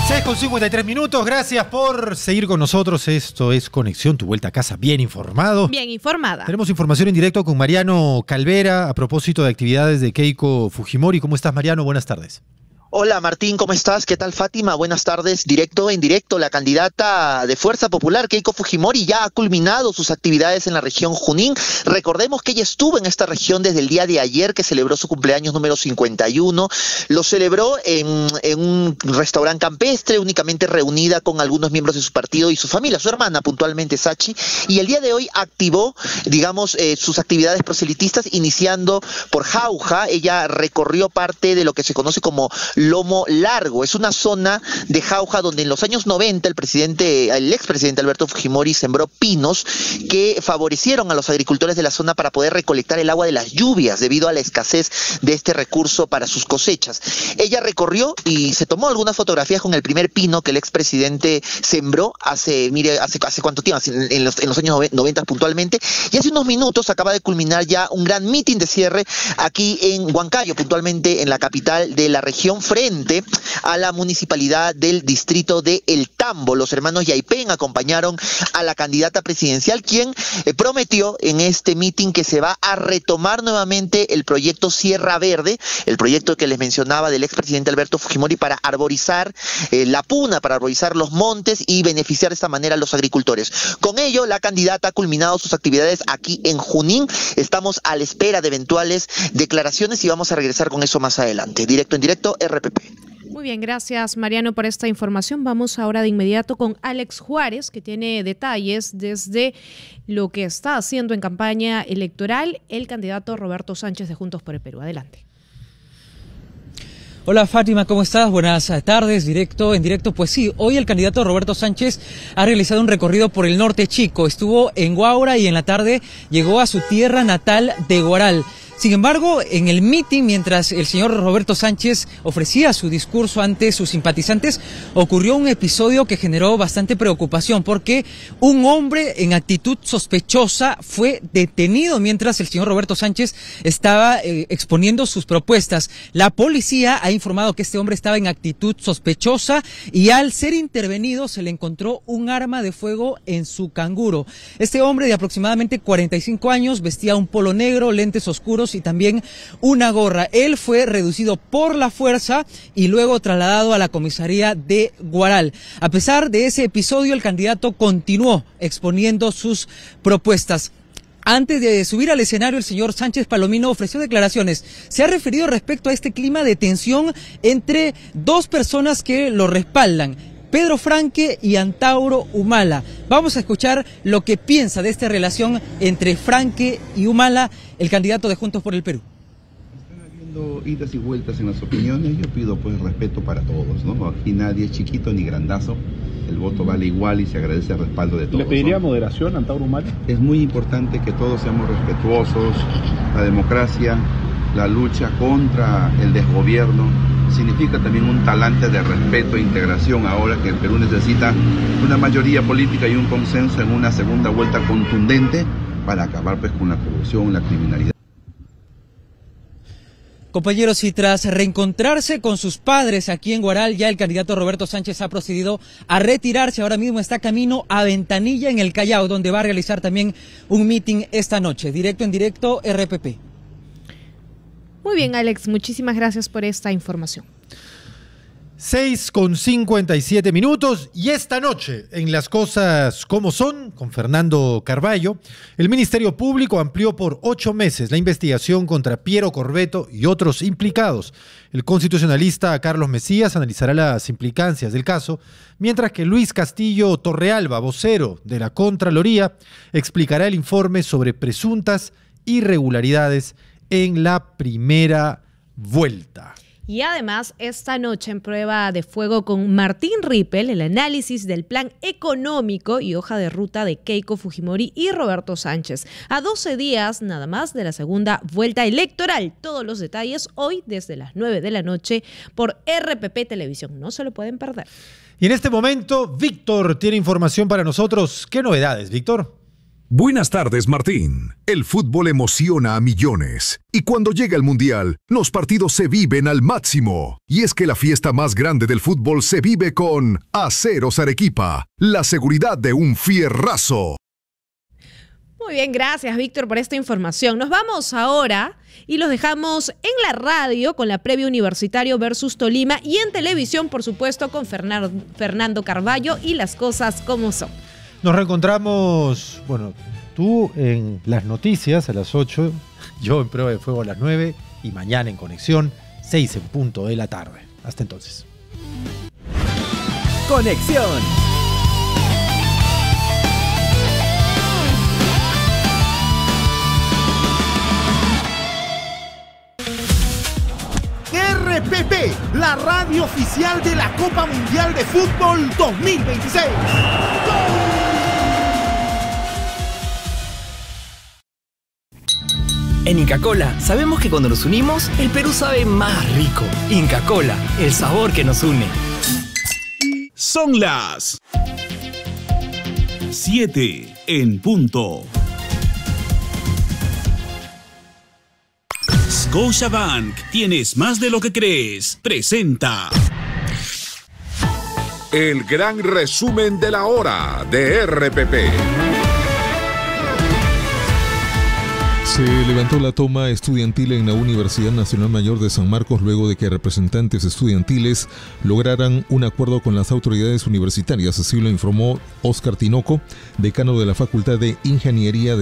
6:53, gracias por seguir con nosotros. Esto es Conexión, tu vuelta a casa bien informado. Bien informada. Tenemos información en directo con Mariano Calvera a propósito de actividades de Keiko Fujimori. ¿Cómo estás, Mariano? Buenas tardes. Hola Martín, ¿cómo estás? ¿Qué tal Fátima? Buenas tardes. Directo en directo, la candidata de Fuerza Popular, Keiko Fujimori, ya ha culminado sus actividades en la región Junín. Recordemos que ella estuvo en esta región desde el día de ayer, que celebró su cumpleaños número 51. Lo celebró en un restaurante campestre, únicamente reunida con algunos miembros de su partido y su familia, su hermana puntualmente, Sachi. Y el día de hoy activó, digamos, sus actividades proselitistas, iniciando por Jauja. Ella recorrió parte de lo que se conoce como Lomo Largo. Es una zona de Jauja donde en los años 90 el expresidente Alberto Fujimori sembró pinos que favorecieron a los agricultores de la zona para poder recolectar el agua de las lluvias debido a la escasez de este recurso para sus cosechas. Ella recorrió y se tomó algunas fotografías con el primer pino que el expresidente sembró hace cuánto tiempo, en los años 90 puntualmente, y hace unos minutos acaba de culminar ya un gran mitin de cierre aquí en Huancayo, puntualmente en la capital de la región, frente a la municipalidad del distrito de El Tambo. Los hermanos Yaipen acompañaron a la candidata presidencial, quien prometió en este mitin que se va a retomar nuevamente el proyecto Sierra Verde, el proyecto que les mencionaba del expresidente Alberto Fujimori para arborizar la puna, para arborizar los montes y beneficiar de esta manera a los agricultores. Con ello, la candidata ha culminado sus actividades aquí en Junín. Estamos a la espera de eventuales declaraciones y vamos a regresar con eso más adelante. Directo en directo, RPP. Muy bien, gracias Mariano por esta información. Vamos ahora de inmediato con Alex Juárez, que tiene detalles desde lo que está haciendo en campaña electoral el candidato Roberto Sánchez de Juntos por el Perú. Adelante. Hola Fátima, ¿cómo estás? Buenas tardes, en directo. Pues sí, hoy el candidato Roberto Sánchez ha realizado un recorrido por el norte chico. Estuvo en Huaura y en la tarde llegó a su tierra natal de Guaral. Sin embargo, en el mitin, mientras el señor Roberto Sánchez ofrecía su discurso ante sus simpatizantes, ocurrió un episodio que generó bastante preocupación, porque un hombre en actitud sospechosa fue detenido mientras el señor Roberto Sánchez estaba exponiendo sus propuestas. La policía ha informado que este hombre estaba en actitud sospechosa y al ser intervenido se le encontró un arma de fuego en su canguro. Este hombre de aproximadamente 45 años vestía un polo negro, lentes oscuros y también una gorra. Él fue reducido por la fuerza y luego trasladado a la comisaría de Guaral. A pesar de ese episodio, el candidato continuó exponiendo sus propuestas. Antes de subir al escenario, el señor Sánchez Palomino ofreció declaraciones. Se ha referido respecto a este clima de tensión entre dos personas que lo respaldan, Pedro Franque y Antauro Humala. Vamos a escuchar lo que piensa de esta relación entre Franque y Humala, el candidato de Juntos por el Perú. Están habiendo idas y vueltas en las opiniones. Yo pido pues respeto para todos, ¿no? Aquí nadie es chiquito ni grandazo. El voto vale igual y se agradece el respaldo de todos. ¿Le pediría ¿no? moderación a Antauro Humala? Es muy importante que todos seamos respetuosos. La democracia, la lucha contra el desgobierno, significa también un talante de respeto e integración ahora que el Perú necesita una mayoría política y un consenso en una segunda vuelta contundente para acabar pues con la corrupción, la criminalidad. Compañeros, y tras reencontrarse con sus padres aquí en Guaral, ya el candidato Roberto Sánchez ha procedido a retirarse. Ahora mismo está camino a Ventanilla, en el Callao, donde va a realizar también un mitin esta noche. Directo en directo, RPP. Muy bien, Alex, muchísimas gracias por esta información. 6:57 y esta noche, en Las Cosas Como Son, con Fernando Carballo, el Ministerio Público amplió por 8 meses la investigación contra Piero Corvetto y otros implicados. El constitucionalista Carlos Mesías analizará las implicancias del caso, mientras que Luis Castillo Torrealba, vocero de la Contraloría, explicará el informe sobre presuntas irregularidades en la primera vuelta. Y además, esta noche en Prueba de Fuego con Martín Rippel, el análisis del plan económico y hoja de ruta de Keiko Fujimori y Roberto Sánchez. A 12 días nada más de la segunda vuelta electoral. Todos los detalles hoy desde las 9 de la noche por RPP Televisión. No se lo pueden perder. Y en este momento, Víctor tiene información para nosotros. ¿Qué novedades, Víctor? Buenas tardes, Martín. El fútbol emociona a millones. Y cuando llega el Mundial, los partidos se viven al máximo. Y es que la fiesta más grande del fútbol se vive con Aceros Arequipa, la seguridad de un fierrazo. Muy bien, gracias Víctor por esta información. Nos vamos ahora y los dejamos en la radio con la previa Universitario versus Tolima y en televisión, por supuesto, con Fernando Carballo y las cosas como son. Nos reencontramos, bueno, tú en las noticias a las 8, yo en Prueba de Fuego a las 9 y mañana en Conexión, 6 en punto de la tarde. Hasta entonces. Conexión. RPP, la radio oficial de la Copa Mundial de Fútbol 2026. En Inca Kola sabemos que cuando nos unimos, el Perú sabe más rico. Inca Kola, el sabor que nos une. Son las 7 en punto. Scotiabank, tienes más de lo que crees. Presenta El gran resumen de la hora de RPP. Se levantó la toma estudiantil en la Universidad Nacional Mayor de San Marcos luego de que representantes estudiantiles lograran un acuerdo con las autoridades universitarias. Así lo informó Óscar Tinoco, decano de la Facultad de Ingeniería de